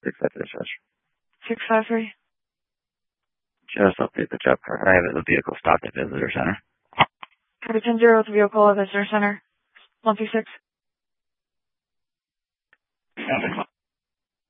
653 dispatch. 653. Just update the jet car. I have the vehicle stopped at Visitor Center. Copy 10-0 with the vehicle at Visitor Center. 126.